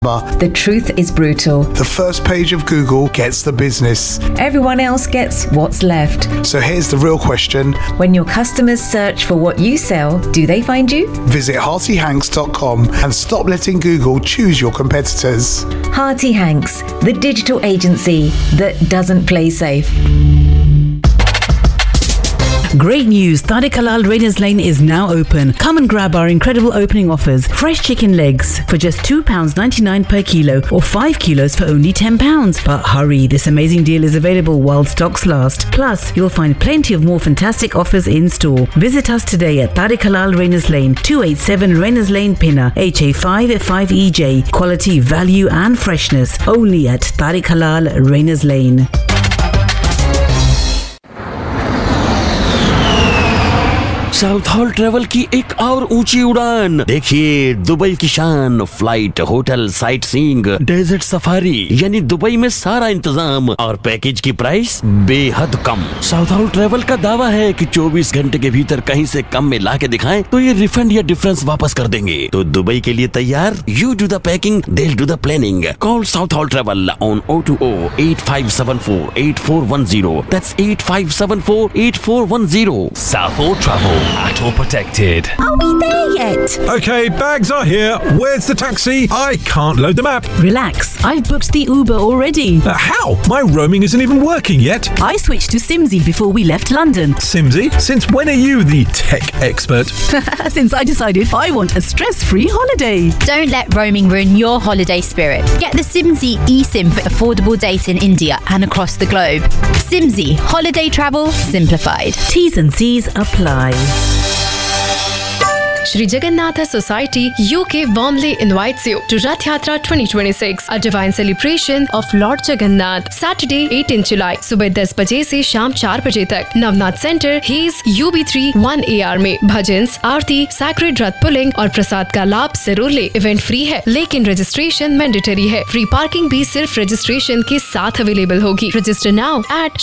The truth is brutal. The first page of Google gets the business. Everyone else gets what's left. So here's the real question. When your customers search for what you sell, do they find you? Visit HeartyHanks.com and stop letting Google choose your competitors. Hearty Hanks, the digital agency that doesn't play safe. Great news! Tariq Halal Raiders Lane is now open. Come and grab our incredible opening offers. Fresh chicken legs for just £2.99 per kilo or 5 kilos for only £10. But hurry, this amazing deal is available while stocks last. Plus, you'll find plenty of more fantastic offers in store. Visit us today at Tariq Halal Raiders Lane, 287 Raiders Lane, Pinner, HA5 5EJ. Quality, value and freshness only at Tariq Halal Raiders Lane. South hall travel की एक और ऊंची उड़ान। देखिए Dubai की शान, flight, hotel, sight seeing, desert safari, यानी Dubai में सारा इंतजाम और पैकेज की प्राइस बेहद कम। साउथ हॉल ट्रेवल का दावा है कि 24 घंटे के भीतर कहीं से कम में ला के दिखाएं तो ये रिफंड या डिफरेंस वापस कर देंगे। तो दुबई के लिए तैयार? You do the packing, they'll do the planning. Call South Hall Travel on 020-8574-8410. That's 8574-8410. South Hall Travel. At all protected. Are we there yet? Okay, bags are here. Where's the taxi? I can't load the map. Relax, I've booked the Uber already. How? My roaming isn't even working yet. I switched to Simsy before we left London. Simsy? Since when are you the tech expert? Since I decided I want a stress-free holiday. Don't let roaming ruin your holiday spirit. Get the Simsy eSIM for affordable data in India and across the globe. Simsy, holiday travel simplified. T's and C's apply. Shri Jagannatha Society UK warmly invites you to Rath Yatra 2026, a divine celebration of Lord Jagannath. Saturday 18 July सुबह 10 बजे से शाम 4 बजे तक Navnath centre hedge UB3 1AR में भजन, आरती, sacred रथ pulling और प्रसाद का लाभ जरूर ले। इवेंट फ्री है लेकिन रजिस्ट्रेशन मैंडेटरी है। फ्री पार्किंग भी सिर्फ रजिस्ट्रेशन के साथ अवेलेबल होगी। Register now at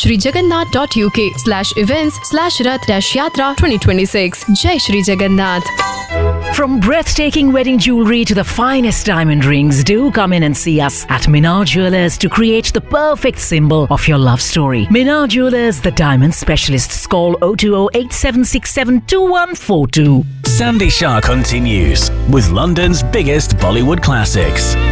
shrijagannath.uk/events/rath-yatra 2026. जय Shri Jagannath. From breathtaking wedding jewellery to the finest diamond rings, do come in and see us at Minar Jewellers to create the perfect symbol of your love story. Minar Jewellers, the diamond specialists. Call 020-8767-2142. Sandy Shah continues with London's biggest Bollywood classics.